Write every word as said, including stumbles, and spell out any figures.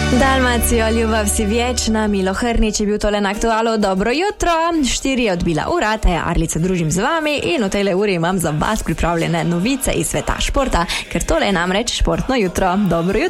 Dalmacijo, ljubav si vječna, Milo Hrnič je bil tole na Aktualu. Dobro jutro, štiri je odbila ura, te Arlica družim z vami in v tejle uri imam za vas pripravljene novice iz sveta športa, ker tole je namreč športno jutro. Dobro jutro.